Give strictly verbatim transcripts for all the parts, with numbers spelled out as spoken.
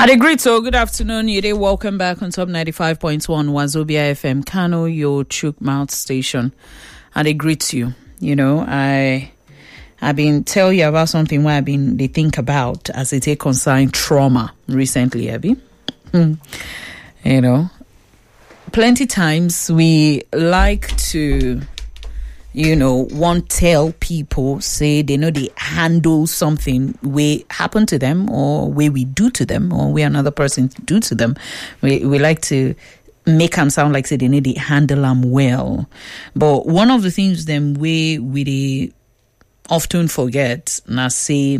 Had a great so good afternoon. You day welcome back on top ninety-five point one Wazobia F M, Kano, your chook mouth station. And I greet you. You know, I I've been tell you about something where I've been they think about as it concern trauma recently, Abby. you know. Plenty times we like to you know, want tell people, say they know they handle something we happen to them or way we do to them or way another person do to them. We we like to make them sound like say they know they handle them well. But one of the things them we we they often forget, now say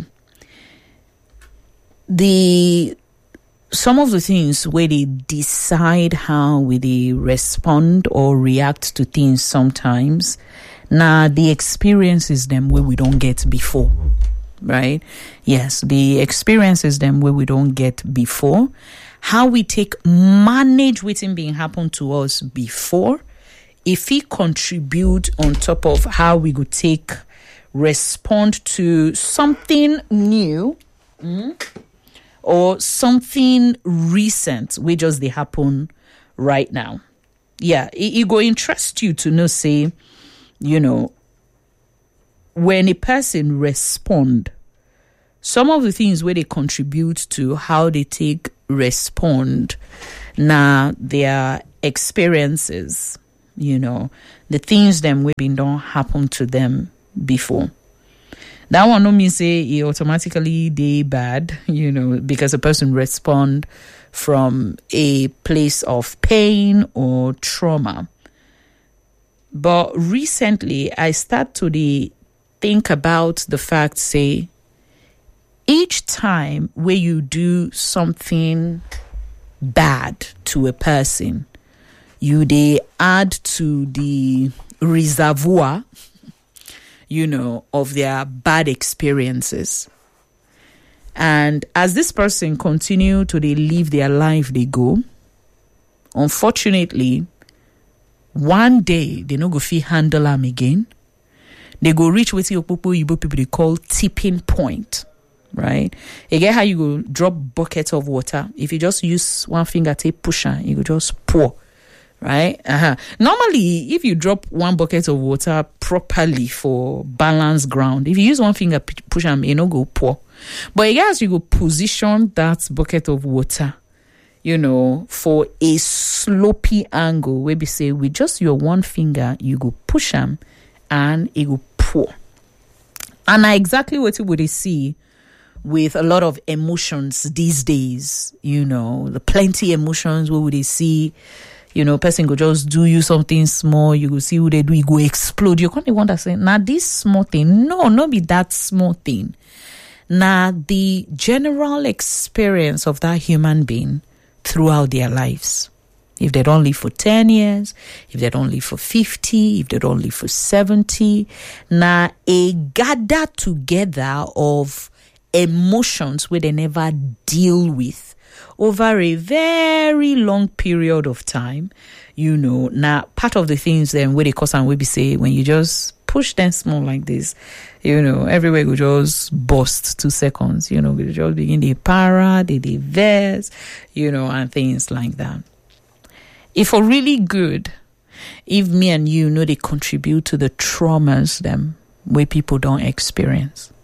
the some of the things where they decide how we they respond or react to things sometimes. Now, the experiences them where we don't get before, right? Yes, the experiences them where we don't get before. How we take manage what's being happened to us before. If we contribute on top of how we could take respond to something new mm, or something recent, which just they happen right now. Yeah, it, it go interest you to know, say, you know, when a person respond, some of the things where they contribute to how they take respond, now their experiences, you know, the things them we been don't happen to them before. That one no mean say it automatically they bad, you know, because a person respond from a place of pain or trauma. But recently, I start to the think about the fact, say, each time where you do something bad to a person, you they add to the reservoir, you know, of their bad experiences. And as this person continue to they live their life, they go, unfortunately, one day, they no go fit handle them again. They go reach what you people they call tipping point, right? Again, how you go drop buckets of water. If you just use one finger to push her, you go just pour, right? Uh-huh. Normally, if you drop one bucket of water properly for balanced ground, if you use one finger push them, you no go pour. But again, as you go position that bucket of water, you know, for a slopey angle where we say with just your one finger, you go push them and it go pour. And exactly what you would see with a lot of emotions these days, you know, the plenty emotions where would they see, you know, person go just do you something small, you go see who they do, you go explode. You're going to wonder, say, now this small thing, no, not be that small thing. Now the general experience of that human being throughout their lives. If they don't live for ten years, if they don't live for fifty, if they don't live for seventy, now a gather together of emotions where they never deal with over a very long period of time, you know, now part of the things then where they cause and we be say when you just push them small like this, you know, everywhere will just bust two seconds, you know, we just begin the para, the the verse, you know, and things like that. If for really good, if me and you know they contribute to the traumas them where people don't experience.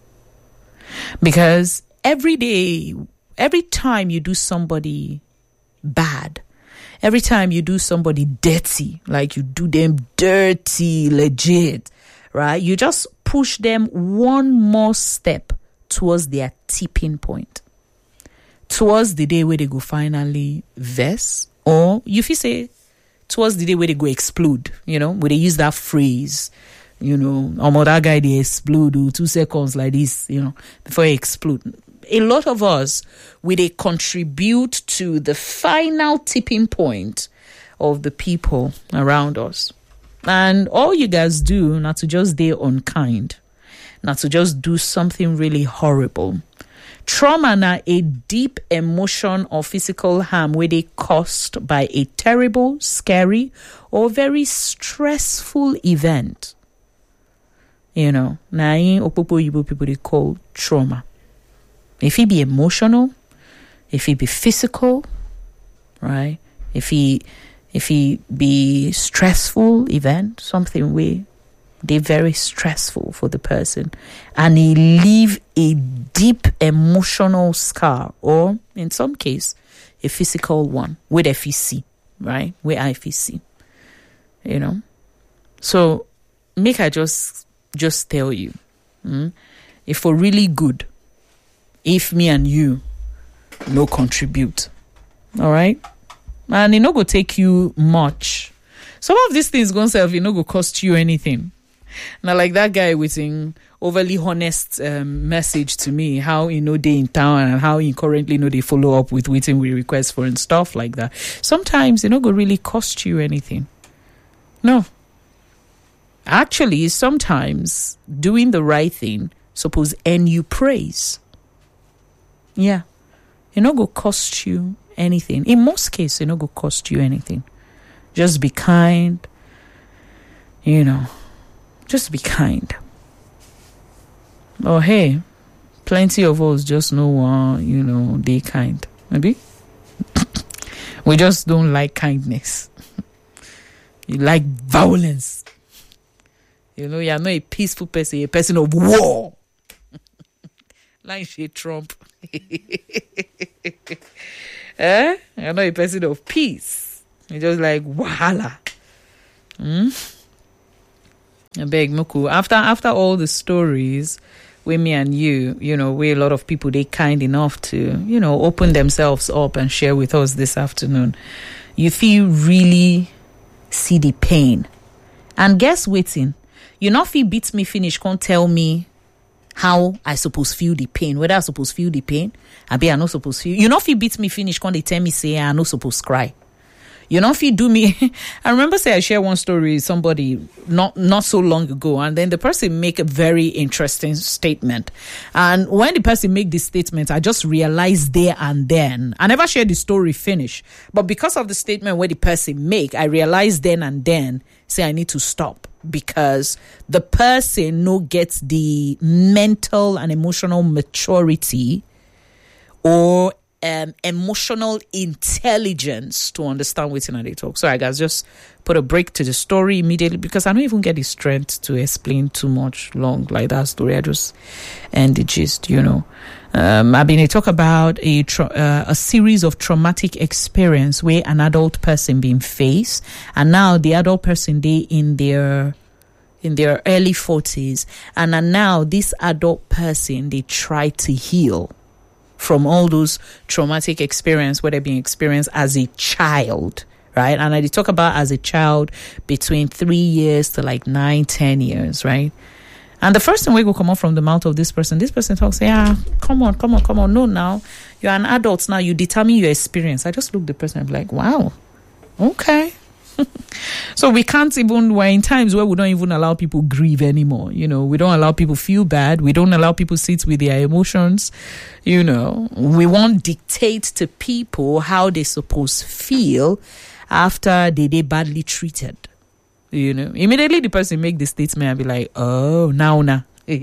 Because every day, every time you do somebody bad, every time you do somebody dirty, like you do them dirty, legit, right? You just push them one more step towards their tipping point, towards the day where they go finally verse, or you feel say towards the day where they go explode, you know, where they use that phrase, you know, oh, that guy they explode oh, two seconds like this, you know, before he explode. A lot of us, we they contribute to the final tipping point of the people around us. And all you guys do, not to just be unkind, not to just do something really horrible. Trauma na a deep emotion or physical harm where they caused by a terrible, scary, or very stressful event. You know, na in opopo yibo people they call trauma. If it be emotional, if it be physical, right? If he if he be stressful event, something where they very stressful for the person, and he leave a deep emotional scar, or in some case, a physical one with F E C, right? With I F C, you know. So make I just just tell you, mm, if for really good, if me and you no contribute, all right, and it no go take you much. Some of these things gonna self, it no go cost you anything. Now, like that guy with an overly honest um, message to me, how you know they in town and how you currently know they follow up with waiting we request for and stuff like that. Sometimes it no go really cost you anything. No. Actually, sometimes doing the right thing suppose earn you praise. Yeah. It no go cost you anything. In most cases, it no go cost you anything. Just be kind. You know. Just be kind. Oh, hey, plenty of us just know, uh, you know, they kind. Maybe we just don't like kindness. You like violence. You know, you're not a peaceful person, you're a person of war. Like shit, Trump. Eh? You're not a person of peace. You're just like wahala. Hmm? I beg Muku. After after all the stories with me and you, you know, we a lot of people they kind enough to, you know, open themselves up and share with us this afternoon. You feel really see the pain. And guess waiting. You not feel beat me finish, can't tell me how I suppose feel the pain. Whether I suppose feel the pain, I be I not suppose feel. You not feel beat me finish, can't they tell me say I not suppose cry. You know, if you do me, I remember say I shared one story with somebody not not so long ago, and then the person make a very interesting statement. And when the person make this statement, I just realized there and then, I never shared the story finish, but because of the statement where the person make, I realized then and then, say I need to stop, because the person no gets the mental and emotional maturity or Um, emotional intelligence to understand what's in they talk. So I guys just put a break to the story immediately, because I don't even get the strength to explain too much long like that story. I just end the gist, you know. Um, I've been to talk about a tra- uh, a series of traumatic experience where an adult person being faced, and now the adult person they in their in their early forties, and now this adult person they try to heal from all those traumatic experience, whether being experienced as a child, right? And I talk about as a child between three years to like nine, ten years, right? And the first thing we will come out from the mouth of this person, this person talks, yeah, come on, come on, come on. No, now you're an adult now. You determine your experience. I just look the person and be like, wow, okay. So we can't even, we're in times where we don't even allow people grieve anymore. You know, we don't allow people feel bad. We don't allow people sit with their emotions. You know, we won't dictate to people how they supposed feel after they they badly treated. You know, immediately the person make the statement and be like, oh, now, now.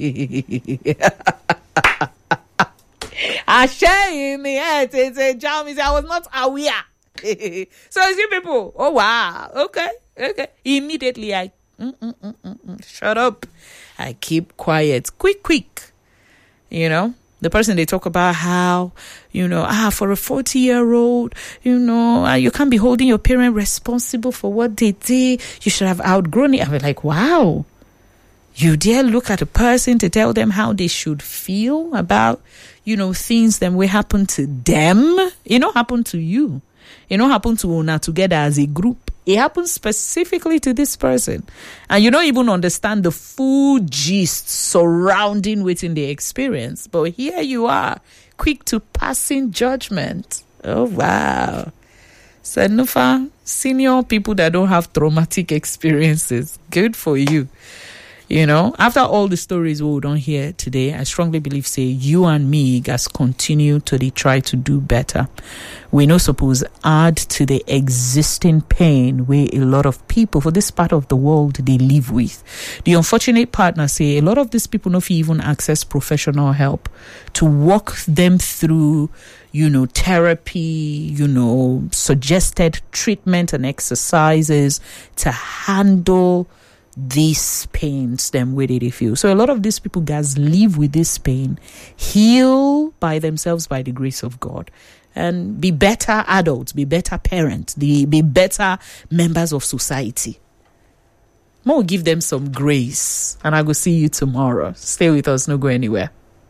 I share in the head. It's a jam. I was not aware. So I see people, oh wow, okay, okay. Immediately I mm, mm, mm, mm, mm, shut up. I keep quiet, quick, quick. You know, the person they talk about how, you know, ah, for a forty year old, you know, uh, you can't be holding your parent responsible for what they did. You should have outgrown it. I'm like, wow, you dare look at a person to tell them how they should feel about, you know, things that will happen to them. You know, happen to you. It don't happen to una together as a group. It happens specifically to this person. And you don't even understand the full gist surrounding within the experience. But here you are, quick to passing judgment. Oh, wow. So, Nufa, senior people that don't have traumatic experiences, good for you. You know, after all the stories we don't hear today, I strongly believe, say, you and me guys continue to they try to do better. We no suppose add to the existing pain where a lot of people for this part of the world they live with. The unfortunate partner say a lot of these people no fit even access professional help to walk them through, you know, therapy, you know, suggested treatment and exercises to handle these pains them where they feel. So a lot of these people guys live with this pain, heal by themselves by the grace of God, and be better adults, be better parents, be, be better members of society. More give them some grace, and I will see you tomorrow. Stay with us, no go anywhere.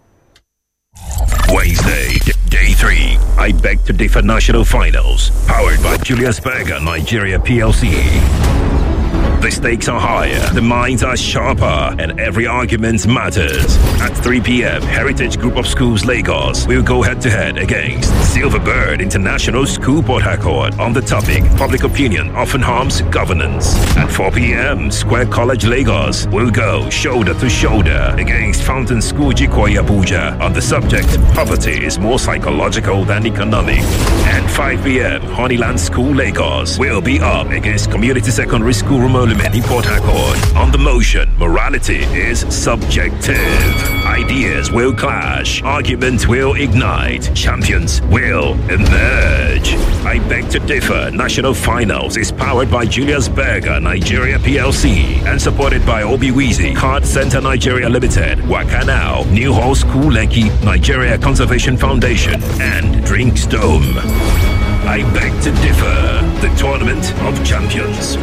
Wednesday, day three, I Beg to Differ National Finals, powered by Julius Berger Nigeria P L C. The stakes are higher, the minds are sharper, and every argument matters. At three p.m., Heritage Group of Schools Lagos will go head-to-head against Silverbird International School Port Harcourt on the topic Public Opinion Often Harms Governance. At four p.m., Square College Lagos will go shoulder-to-shoulder against Fountain School Jikoyi Abuja on the subject Poverty is more psychological than economic. And five p.m., Honeyland School Lagos will be up against Community Secondary School Romolu in Port Harcourt. On the motion, morality is subjective. Ideas will clash. Arguments will ignite. Champions will emerge. I Beg to Differ National Finals is powered by Julius Berger Nigeria P L C and supported by Obiwizi Card Center Nigeria Limited, Wakanao, New Hall School Lekki, Nigeria Conservation Foundation, and Drinkstone. I Beg to Differ, the Tournament of Champions.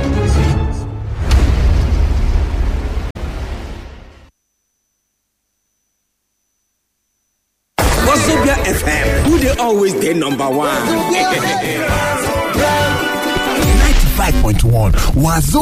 Wazobia F M, who they always they number one. ninety-five point one Wazobia.